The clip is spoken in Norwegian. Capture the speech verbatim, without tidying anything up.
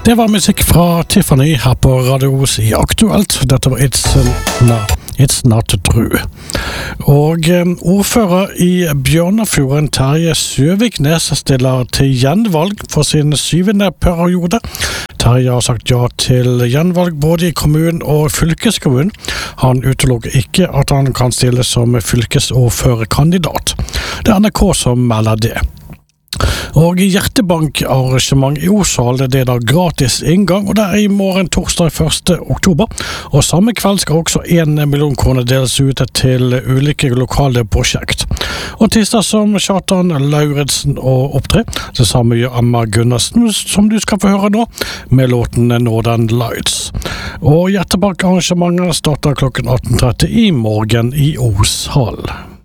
Det var musikk fra Tiffany her på Radio Os i Aktuelt. Dette var It's, not, it's Not True. Og um, ordfører i Bjørnafjorden, Terje Søviknes, stiller til gjenvalg for sin syvende periode. Terje har sagt ja til gjenvalg både i kommunen og fylkeskommunen. Han utelukker ikke at han kan stille som fylkesordførerkandidat. Det er N R K som melder det. Og hjertebankarrangement i Oshall, det er da gratis inngang, og det er i morgen torsdag første oktober. Og samme kveld skal også en million kroner deles ut til ulike lokale prosjekt. Og tirsdag som Kjartan Lauritsen og opptre, det samme gjør Emma Gunnarsen, som du skal få høre nå, med låten Northern Lights. Og hjertebankarrangementet starter klokken atten tretti i morgen i Oshall.